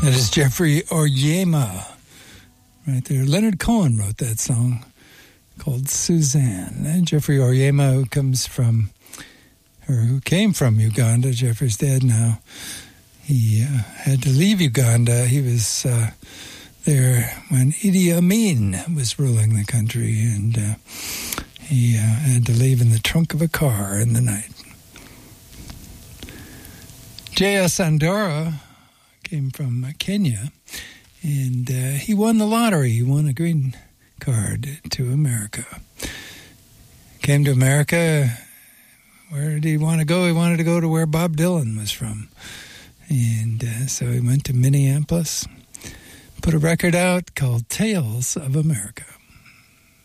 That is Jeffrey Oyema. Right there. Leonard Cohen wrote that song called Suzanne. And Jeffrey Oyema, who came from Uganda. Jeffrey's dead now. He had to leave Uganda. He was there when Idi Amin was ruling the country, and he had to leave in the trunk of a car in the night. J.S. Andora came from Kenya, and he won the lottery. He won a green card to America. Came to America. Where did he want to go? He wanted to go to where Bob Dylan was from. And so he went to Minneapolis, put a record out called Tales of America.